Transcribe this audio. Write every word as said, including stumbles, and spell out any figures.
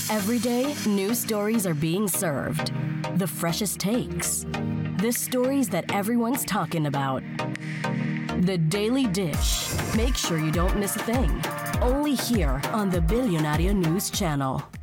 Every day, new stories are being served. The freshest takes. The stories that everyone's talking about. The Daily Dish. Make sure you don't miss a thing. Only here on the Billionaire News Channel.